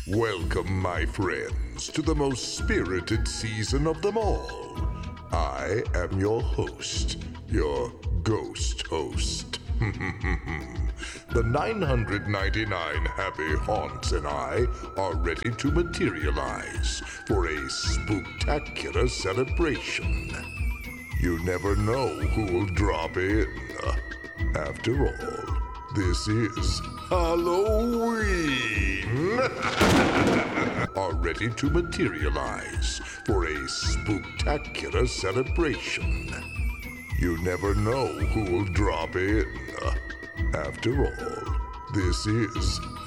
Welcome, my friends, to the most spirited season of them all. I am your host, your ghost host. The 999 happy haunts and I are ready to materialize for a spooktacular celebration. You never know who will drop in. After all, this is Halloween! Are ready to materialize for a spooktacular celebration. You never know who will drop in. After all, this is